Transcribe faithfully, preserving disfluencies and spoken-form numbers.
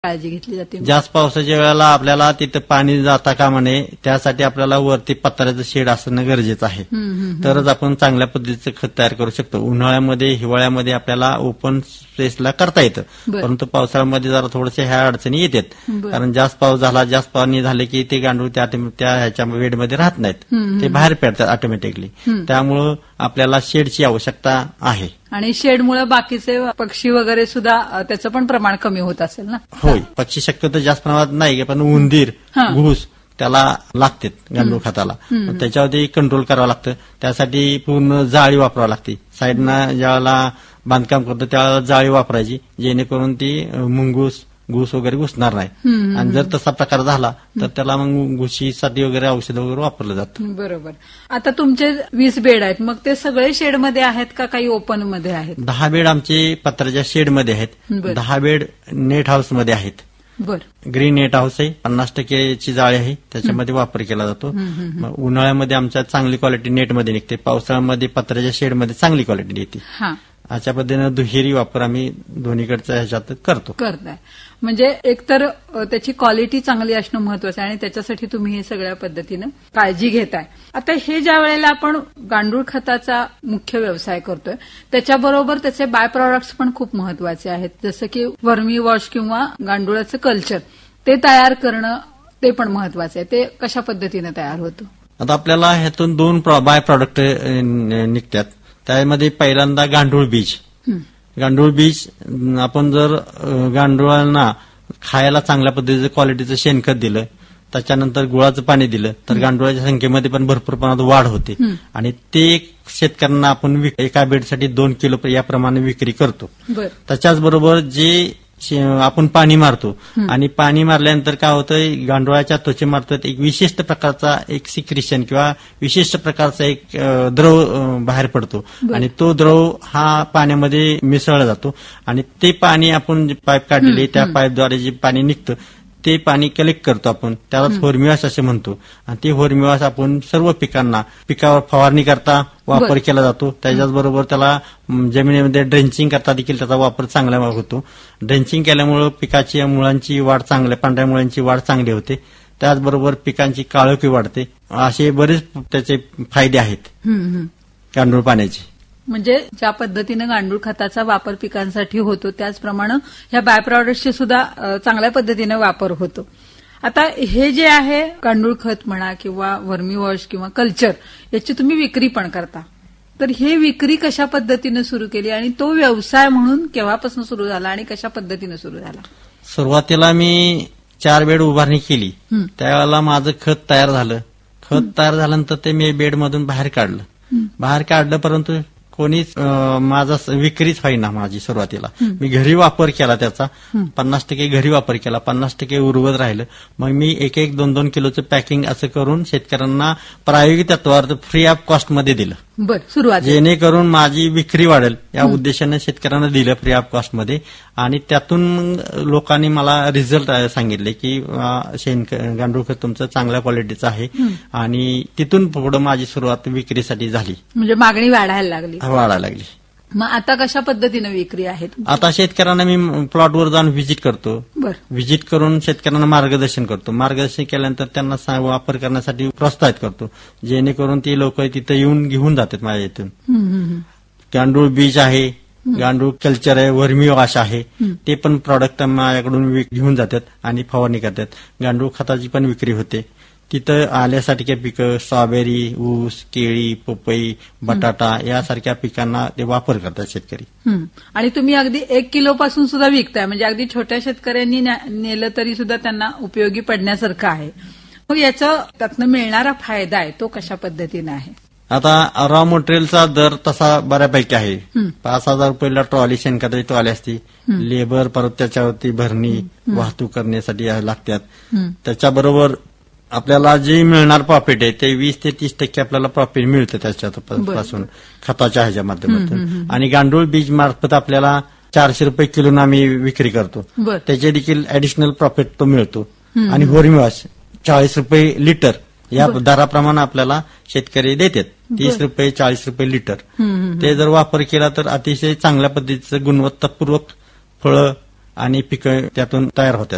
काळजी घेतली जाते? जास्त पावसाच्या वेळेला आपल्याला तिथं पाणी जाता कामा नये, त्यासाठी आपल्याला वरती पत्र्याचं शेड असणं गरजेचं आहे. तरच आपण चांगल्या पद्धतीचं खत तयार करू शकतो. उन्हाळ्यामध्ये हिवाळ्यामध्ये आपल्याला ओपन स्पेसला करता येतं, परंतु पावसाळ्यामध्ये जरा थोडंसं ह्या अडचणी येतात. कारण जास्त पाऊस झाला, जास्त पाणी झाले की ते गांडूळ त्या त्या ह्याच्या वेडमध्ये राहत नाहीत, ते बाहेर पडतात ऑटोमॅटिकली. त्यामुळं आपल्याला शेडची आवश्यकता आहे. आणि शेडमुळे बाकीचे पक्षी वगैरे सुद्धा त्याचं पण प्रमाण कमी होत असेल ना? होय, पक्षी शक्यतो जास्त प्रमाणात नाही, पण उंदीर, घुस त्याला लागतात गांडूळ खताला. त्याच्यावरती कंट्रोल करावं लागतं. त्यासाठी पूर्ण जाळी वापरावी लागते. साईडनं ज्यावेळेला बांधकाम करतो त्यावेळेला जाळी वापरायची, जेणेकरून ती मुंगूस घुस वगैरे घुसणार नाही. आणि जर तसा प्रकार झाला तर त्याला मग घुशीसाठी वगैरे औषध वगैरे वापरलं जातं. बरोबर. आता तुमचे वीस बेड आहेत, मग ते सगळे शेडमध्ये आहेत का काही ओपन मध्ये आहेत? दहा बेड आमचे पत्र्याच्या शेडमध्ये आहेत, दहा बेड नेट हाऊसमध्ये आहेत. बर. ग्रीन नेट हाऊस आहे, पन्नास टक्केची जाळी आहे, त्याच्यामध्ये वापर केला जातो. उन्हाळ्यामध्ये आमच्या चांगली क्वालिटी नेटमध्ये निघते, पावसाळ्यामध्ये पत्र्याच्या शेडमध्ये चांगली क्वालिटी येते. अशा पद्धतीनं दुहेरी वापर आम्ही दोन्हीकडच्या ह्याच्यात करतो. करताय म्हणजे एकतर त्याची क्वालिटी चांगली असणं महत्वाचं आहे आणि त्याच्यासाठी तुम्ही हे सगळ्या पद्धतीनं काळजी घेताय. आता हे ज्या वेळेला आपण गांडूळ खताचा मुख्य व्यवसाय करतोय, त्याच्याबरोबर त्याचे बाय प्रॉडक्ट्स पण खूप महत्वाचे आहेत, जसं की वर्मी वॉश किंवा गांडुळाचं कल्चर, ते तयार करणं ते पण महत्वाचं आहे. ते कशा पद्धतीनं तयार होतं? आता आपल्याला ह्यातून दोन बाय प्रॉडक्ट निघतात. त्यामध्ये पहिल्यांदा गांडूळ बीज. गांडूळ बीज आपण जर गांडुळांना खायला चांगल्या पद्धतीचं क्वालिटीचं शेणखत दिलं, त्याच्यानंतर गुळाचं पाणी दिलं तर गांडुळाच्या संख्येमध्ये पण भरपूर प्रमाणात वाढ होते. आणि ते शेतकऱ्यांना आपण एका बेडसाठी दोन किलो याप्रमाणे विक्री करतो. त्याच्याचबरोबर जे आपण पाणी मारतो आणि पाणी मारल्यानंतर काय होतं, गांडुळाच्या त्वचेमार्फत एक विशिष्ट प्रकारचा एक सिक्रिशन किंवा विशिष्ट प्रकारचा एक द्रव बाहेर पडतो आणि तो द्रव हा पाण्यामध्ये मिसळला जातो आणि ते पाणी आपण पाईप काढलेले त्या पाईपद्वारे जे पाणी निघतं ते पाणी कलेक्ट करतो आपण, त्यालाच होर्मिवास असे म्हणतो. आणि ते होर्मिवास आपण सर्व पिकांना पिकावर फवारणी करता वापर केला जातो. त्याच्याचबरोबर त्याला जमिनीमध्ये ड्रेंचिंग करता देखील त्याचा वापर चांगला होतो. ड्रेंचिंग केल्यामुळे पिकाची मुळांची वाढ चांगली, पांढऱ्या मुळांची वाढ चांगली होते. त्याचबरोबर पिकांची काळोखी वाढते. असे बरेच त्याचे फायदे आहेत गांडूळ पाण्याचे. म्हणजे ज्या पद्धतीनं गांडूळ खताचा वापर पिकांसाठी होतो त्याचप्रमाणे ह्या बाय प्रॉडक्टचे सुद्धा चांगल्या पद्धतीनं वापर होतो. आता हे जे आहे गांडूळ खत म्हणा किंवा वर्मी वॉश किंवा कल्चर, याची तुम्ही विक्री पण करता, तर हे विक्री कशा पद्धतीनं सुरू केली आणि तो व्यवसाय म्हणून केव्हापासून सुरू झाला आणि कशा पद्धतीनं सुरू झाला? सुरुवातीला मी चार बेड उभारणी केली, त्यावेळेला माझं खत तयार झालं. खत तयार झाल्यानंतर ते मी बेडमधून बाहेर काढलं बाहेर काढलं परंतु कोणीच माझा विक्रीच होईना माझी. सुरुवातीला मी घरी वापर केला त्याचा, पन्नास टक्के घरी वापर केला, पन्नास टक्के उर्वरित राहिलं. मग मी एक एक दोन दोन किलोचं पॅकिंग असं करून शेतकऱ्यांना प्रायोगिक तत्वावर फ्री ऑफ कॉस्टमध्ये दिलं. बरं, सुरुवात जेणेकरून माझी विक्री वाढेल या उद्देशाने शेतकऱ्यांना दिलं फ्री ऑफ कॉस्टमध्ये. आणि त्यातून लोकांनी मला रिझल्ट सांगितले की शेण गांडूळ खत तुमचं चांगल्या क्वालिटीचं आहे आणि तिथून पुढे माझी सुरुवात विक्रीसाठी झाली. म्हणजे मागणी वाढायला लागली वाढायला लागली. मग आता कशा पद्धतीनं विक्री आहे? आता शेतकऱ्यांना मी प्लॉटवर जाऊन व्हिजिट करतो. व्हिजिट करून शेतकऱ्यांना मार्गदर्शन करतो. मार्गदर्शन केल्यानंतर त्यांना वापर करण्यासाठी प्रोत्साहित करतो, जेणेकरून ती लोक तिथे येऊन घेऊन जातात माझ्या इथून. गांडूळ बीज आहे, गांडूळ कल्चर आहे, वर्मी वॉश आहे, ते पण प्रॉडक्ट माझ्याकडून घेऊन जातात आणि फवारणी करतात. गांडूळ खताची पण विक्री होते. तिथं आल्यासाठी काही पिकं स्ट्रॉबेरी, ऊस, केळी, पपई, बटाटा यासारख्या पिकांना ते वापर करतात शेतकरी. आणि तुम्ही अगदी एक किलो पासून सुद्धा विकताय, म्हणजे अगदी छोट्या शेतकऱ्यांनी नेलं तरी सुद्धा त्यांना उपयोगी पडण्यासारखं आहे. मग याचा त्यातनं मिळणारा फायदा आहे तो कशा पद्धतीने आहे? आता रॉ मटेरियलचा दर तसा बऱ्यापैकी आहे. पाच हजार रुपयाला ट्रॉली शेणखताची ट्रॉली असते. लेबर परत त्याच्यावरती भरणी वाहतूक करण्यासाठी लागतात. त्याच्याबरोबर आपल्याला जे मिळणार प्रॉफिट आहे ते वीस ते तीस टक्के आपल्याला प्रॉफिट मिळतं त्याच्यापासून खताच्या ह्याच्या माध्यमातून. आणि गांडूळ बीज मार्फत आपल्याला चारशे रुपये किलो आम्ही विक्री करतो, त्याचे देखील ऍडिशनल प्रॉफिट तो मिळतो. आणि होर्मिवॉश चाळीस रुपये लिटर या दराप्रमाणे आपल्याला शेतकरी देतात, तीस रुपये चाळीस रुपये लिटर. ते जर वापर केला तर अतिशय चांगल्या पद्धतीचं गुणवत्तापूर्वक फळं आणि पिकं त्यातून तयार होतात.